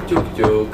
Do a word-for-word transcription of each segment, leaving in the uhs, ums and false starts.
ťuk, ťuk.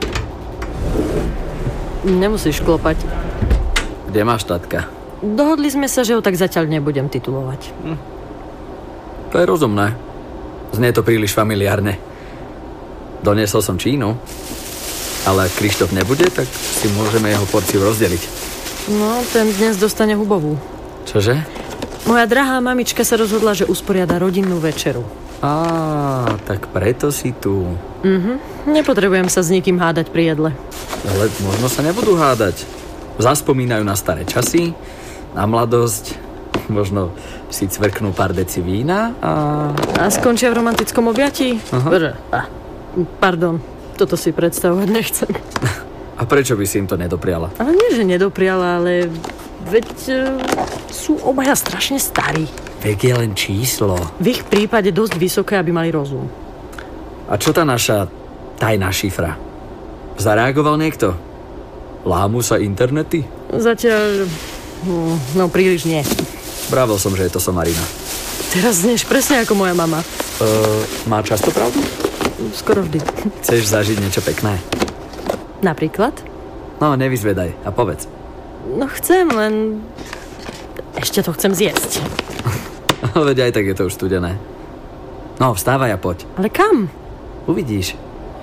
Nemusíš klopať. Kde máš tatka? Dohodli sme sa, že ho tak zatiaľ nebudem titulovať. Hm. To je rozumné. Znie to príliš familiárne. Doniesol som Čínu, ale ak Krištof nebude, tak si môžeme jeho porciu rozdeliť. No, ten dnes dostane hubovú. Čože? Moja drahá mamička sa rozhodla, že usporiada rodinnú večeru. Á, tak preto si tu. Mhm, nepotrebujem sa s nikým hádať pri jedle. Ale možno sa nebudú hádať. Zaspomínajú na staré časy, na mladosť, možno si cvrknú pár deci vína a... A skončia v romantickom objatí? Aha. Pardon, toto si predstavovať nechcem. A prečo by si im to nedopriala? Ale nie, že nedopriala, ale veď e, sú obaja strašne starí. Vek je len číslo. V ich prípade dosť vysoké, aby mali rozum. A čo tá naša tajná šifra? Zareagoval niekto? Lámu sa internety? Zatiaľ... No, no príliš nie. Brával som, že je to somarina. Teraz znieš presne ako moja mama. Uh, má často pravdu? Skoro vždy. Chceš zažiť niečo pekné? Napríklad? No, nevyzvedaj a povedz. No chcem, len... Ešte to chcem zjesť. Veď aj tak je to už studené. No, vstávaj a poď. Ale kam? Uvidíš.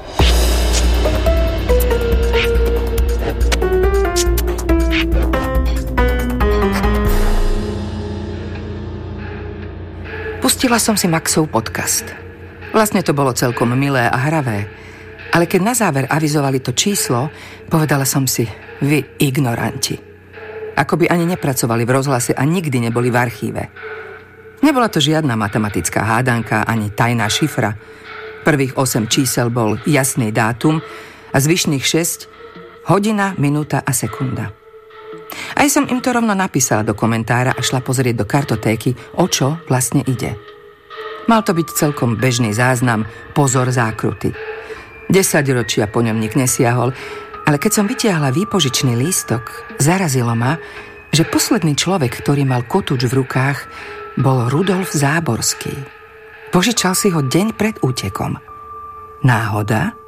Pustila som si Maxov podcast. Vlastne to bolo celkom milé a hravé. Ale keď na záver avizovali to číslo, povedala som si, vy ignoranti. Ako by ani nepracovali v rozhlase a nikdy neboli v archíve. Nebola to žiadna matematická hádanka ani tajná šifra. Prvých osem čísel bol jasný dátum a zvyšných šesť hodina, minúta a sekunda. Aj som im to rovno napísala do komentára a šla pozrieť do kartotéky, o čo vlastne ide. Mal to byť celkom bežný záznam, pozor zákruty. Desaťročia po ňom nik nesiahol, ale keď som vytiahla výpožičný lístok, zarazilo ma, že posledný človek, ktorý mal kotúč v rukách, bol Rudolf Záborský. Požičal si ho deň pred útekom. Náhoda?